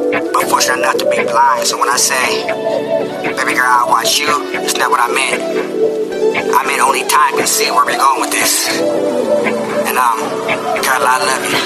but fortunate enough to be blind. So when I say, baby girl, I want you, it's not what I meant. I meant only time can see where we're going with this. And girl, I love you.